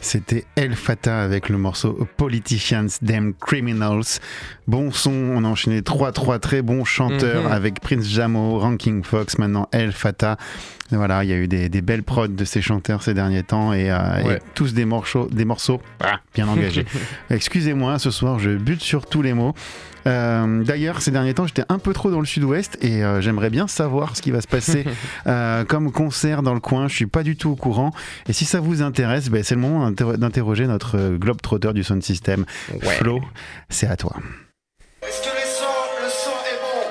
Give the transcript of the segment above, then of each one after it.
C'était El Fatah avec le morceau Politicians Damn Criminals. Bon son, on a enchaîné trois très bons chanteurs avec Prince Jamo, Ranking Fox, maintenant El Fatah. Voilà, il y a eu des belles prods de ces chanteurs ces derniers temps et tous des morceaux bien engagés. Excusez-moi, ce soir je bute sur tous les mots. D'ailleurs, ces derniers temps, j'étais un peu trop dans le sud-ouest et j'aimerais bien savoir ce qui va se passer comme concert dans le coin. Je suis pas du tout au courant. Et si ça vous intéresse, c'est le moment d'interroger notre globe-trotteur du sound system. Ouais. Flo, c'est à toi. Est-ce que le son est bon?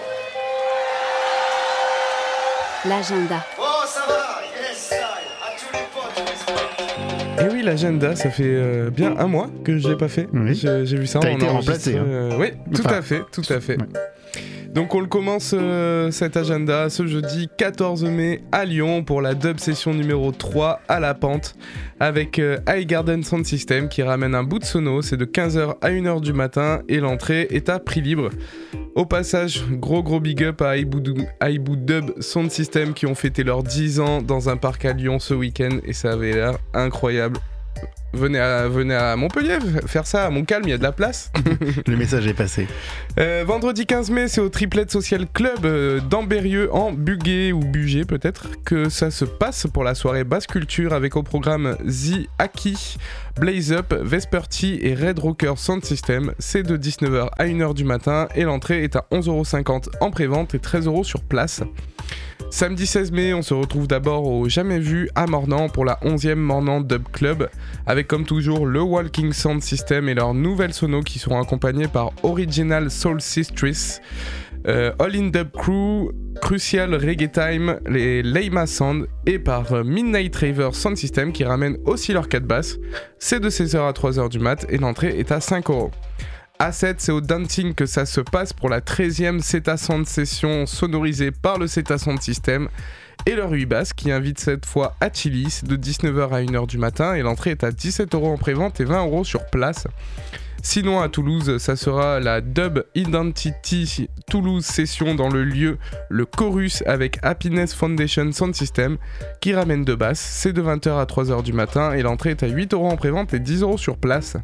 L'agenda. Oh, ça va, yes, à tous les potes. Et oui, l'agenda, ça fait bien un mois que je l'ai pas fait. Oui. J'ai vu ça. T'as été remplacé. Oui, tout à fait. Ouais. Donc on le commence cet agenda ce jeudi 14 mai à Lyon pour la dub session numéro 3 à la Pente avec Highgarden Sound System qui ramène un bout de sono, c'est de 15h à 1h du matin et l'entrée est à prix libre. Au passage, gros big up à Aibou Dub Sound System qui ont fêté leurs 10 ans dans un parc à Lyon ce week-end et ça avait l'air incroyable. Venez à Montpellier, faire ça à Montcalm, il y a de la place. Le message est passé. Vendredi 15 mai, c'est au Triplette Social Club d'Ambérieux en Bugey ou Bugey peut-être que ça se passe pour la soirée basse culture avec au programme The Aki, Blaze Up, Vesperty et Red Rocker Sound System. C'est de 19h à 1h du matin et l'entrée est à 11,50€ en pré-vente et 13€ sur place. Samedi 16 mai, on se retrouve d'abord au Jamais Vu à Mornan pour la 11e Mornan Dub Club avec comme toujours le Walking Sound System et leurs nouvelles sonos qui seront accompagnés par Original Soul Sisters, All In Dub Crew, Crucial Reggae Time, les Leima Sound et par Midnight Raver Sound System qui ramènent aussi leurs 4 basses. C'est de 16h à 3h du mat et l'entrée est à 5€. À 7, c'est au Dancing que ça se passe pour la 13e Ceta Sound Session sonorisée par le Ceta Sound System et leur 8 basses qui invite cette fois à Chili de 19h à 1h du matin et l'entrée est à 17€ en pré-vente et 20€ sur place. Sinon à Toulouse, ça sera la Dub Identity Toulouse Session dans le lieu Le Chorus avec Happiness Foundation Sound System qui ramène 2 basses, c'est de 20h à 3h du matin et l'entrée est à 8€ en pré-vente et 10€ sur place.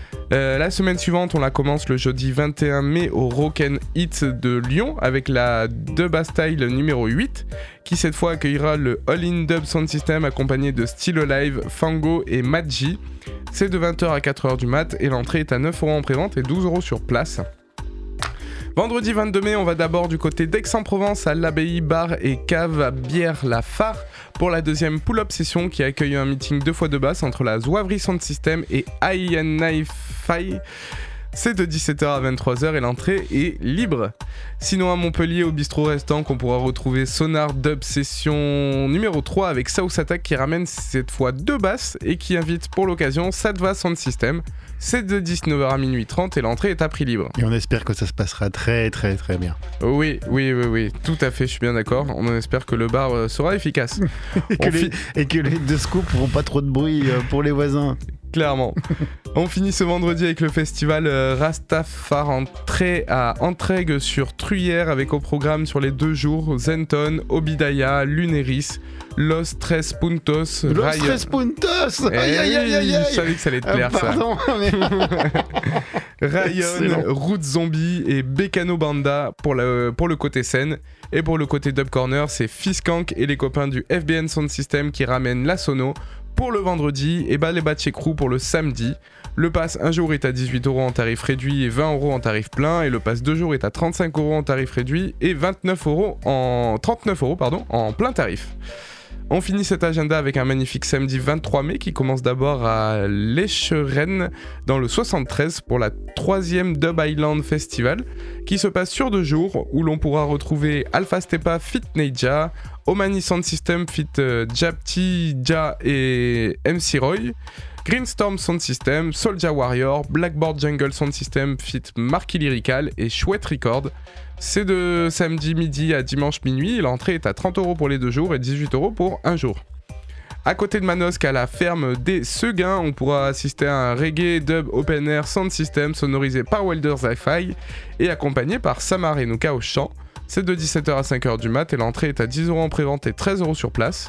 La semaine suivante, on la commence le jeudi 21 mai au Rock'n Hits de Lyon avec la Dub Style numéro 8 qui cette fois accueillera le All In Dub Sound System accompagné de Still Alive, Fango et Maggi. C'est de 20h à 4h du mat et l'entrée est à 9€ en pré-vente et 12€ sur place. Vendredi 22 mai, on va d'abord du côté d'Aix-en-Provence à l'Abbaye Bar et Cave à Bière la Phare pour la deuxième pull-up session qui accueille un meeting 2x2 basses entre la Zouaverie Sound System et INI-Fi. C'est de 17h à 23h et l'entrée est libre. Sinon à Montpellier, au bistrot restant, qu'on pourra retrouver Sonar Dub Session numéro 3 avec South Attack qui ramène cette fois 2 basses et qui invite pour l'occasion Sadva Sound System. C'est de 19h à minuit 30 et l'entrée est à prix libre. Et on espère que ça se passera très bien. Oui, tout à fait, je suis bien d'accord. On espère que le bar sera efficace. et que les deux scoops feront pas trop de bruit pour les voisins. Clairement. On finit ce vendredi avec le festival Rastafari à Entraigues sur Truyère avec au programme sur les 2 jours Zenton, Obidaya, Luneris, Los Tres Puntos, Los Tres Puntos. Je savais que ça allait te plaire pardon, ça. Ryan, Root Zombie et Bekano Banda pour le côté scène. Et pour le côté Dub Corner, c'est Fiskank et les copains du FBN Sound System qui ramènent la sono pour le vendredi et les Batche Crew pour le samedi. Le pass 1 jour est à 18€ en tarif réduit et 20€ en tarif plein et le pass 2 jours est à 35€ en tarif réduit et 39€ en plein tarif. On finit cet agenda avec un magnifique samedi 23 mai qui commence d'abord à l'Echerennes dans le 73 pour la 3e Dub Island Festival qui se passe sur 2 jours où l'on pourra retrouver Alpha Stepa Fit Neija, Omani Sound System Fit Japti Ja et MC Roy, Greenstorm Sound System, Soulja Warrior, Blackboard Jungle Sound System Fit Marky Lyrical et Chouette Record. C'est de samedi midi à dimanche minuit et l'entrée est à 30€ pour les 2 jours et 18€ pour 1 jour. À côté de Manosque, à la ferme des Seguins, on pourra assister à un reggae dub open air sound system sonorisé par Welders Hi-Fi et accompagné par Samar Enuka au chant. C'est de 17h à 5h du mat et l'entrée est à 10€ en pré-vente et 13€ sur place.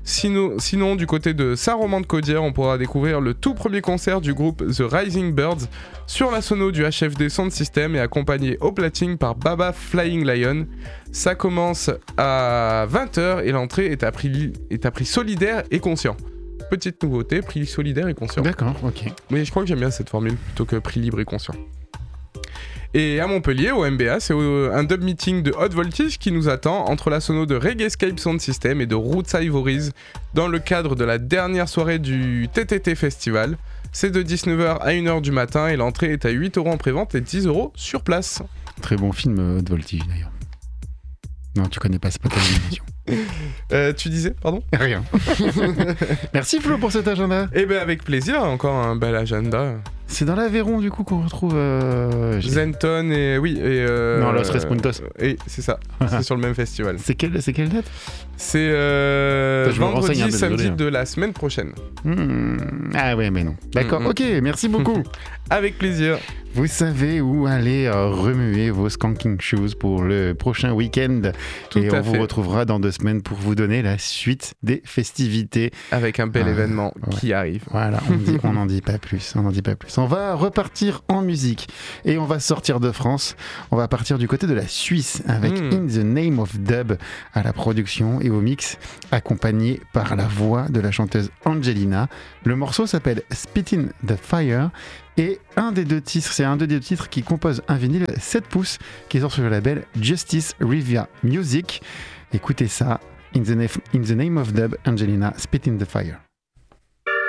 Sinon, du côté de Saint-Romain-de-Caudière, on pourra découvrir le tout premier concert du groupe The Rising Birds sur la sono du HFD Sound System et accompagné au platine par Baba Flying Lion. Ça commence à 20h et l'entrée est à prix solidaire et conscient. Petite nouveauté, prix solidaire et conscient. D'accord, ok. Mais je crois que j'aime bien cette formule plutôt que prix libre et conscient. Et à Montpellier, au MBA, c'est un dub meeting de Hot Voltage qui nous attend entre la sono de Reggaescape Sound System et de Roots Ivories dans le cadre de la dernière soirée du TTT Festival. C'est de 19h à 1h du matin et l'entrée est à 8€ en prévente et 10€ sur place. Très bon film, Hot Voltage d'ailleurs. Non, tu connais pas, c'est pas ta émission. Tu disais, pardon ? Rien. Merci Flo pour cet agenda. Eh ben avec plaisir, encore un bel agenda. C'est dans l'Aveyron du coup qu'on retrouve Zenton et oui et non, Los Respuntos. Et c'est ça, c'est sur le même festival. C'est quelle date ? C'est vendredi, samedi de la semaine prochaine. Ah ouais, mais non. D'accord, ok, merci beaucoup. Avec plaisir. Vous savez où aller remuer vos skanking shoes pour le prochain week-end. Et on vous retrouvera dans 2 semaines pour vous donner la suite des festivités. Avec un bel événement qui arrive. Voilà, on n'en dit pas plus. On va repartir en musique et on va sortir de France. On va partir du côté de la Suisse avec In the Name of Dub à la production et au mix, accompagné par la voix de la chanteuse Angelina. Le morceau s'appelle Spitting the Fire et c'est un des deux titres qui compose un vinyle 7 pouces qui sort sur le label Justice Rivia Music. Écoutez ça, In the Name of Dub, Angelina, Spitting the Fire.